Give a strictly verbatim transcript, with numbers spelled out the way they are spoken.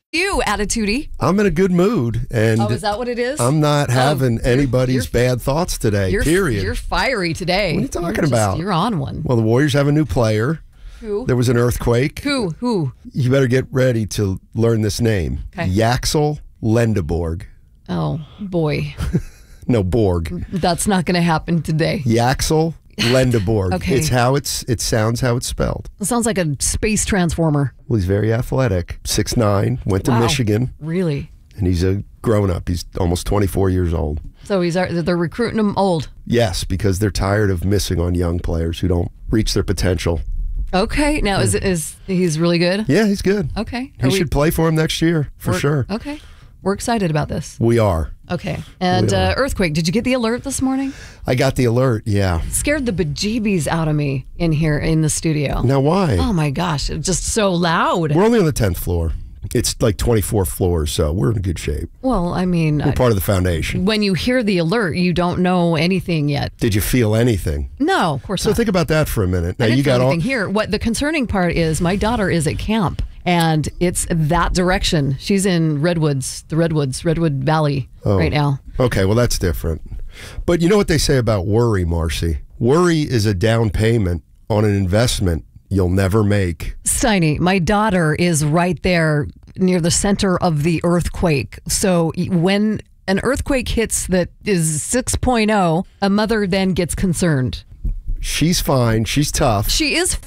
You, Attitudey. I'm in a good mood, and Oh, is that what it is? I'm not having Oh, you're- anybody's you're- bad thoughts today, You're, period. You're fiery today. What are you talking You're just- about? You're on one. Well, the Warriors have a new player. Who? There was an earthquake. Who? Who? You better get ready to learn this name. Okay. Yaxel Lendeborg. Oh, boy. No, Borg. That's not going to happen today. Yaxel Lendeborg. Okay. It's how it's it sounds how it's spelled. It sounds like a space transformer. Well, he's very athletic. six nine, went to Wow. Michigan, Really? and he's a grown up. He's almost twenty-four years old. So he's they're recruiting him old. Yes, because they're tired of missing on young players who don't reach their potential. Okay. Now, is is he's really good? Yeah, he's good. Okay. He Are we- should play for him next year, for we're- sure. Okay. We're excited about this. We are. Okay. And We are. uh, earthquake. Did you get the alert this morning? I got the alert, yeah. Scared the bejeebies out of me in here in the studio. Now, why? Oh my gosh, it's just so loud. We're only on the tenth floor. It's like twenty-four floors, so we're in good shape. Well, I mean, We're I- part of the foundation. when you hear the alert, you don't know anything yet. Did you feel anything? No, of course So not. think about that for a minute. Now I didn't you feel got all. anything here. What the concerning part is, my daughter is at camp, and it's that direction. She's in Redwoods, the Redwoods, Redwood Valley Oh. right now. Okay, well that's different. But you know what they say about worry, Marcy? Worry is a down payment on an investment you'll never make. Steiny, my daughter is right there near the center of the earthquake. So when an earthquake hits that is six point oh, a mother then gets concerned. She's fine. She's tough. She is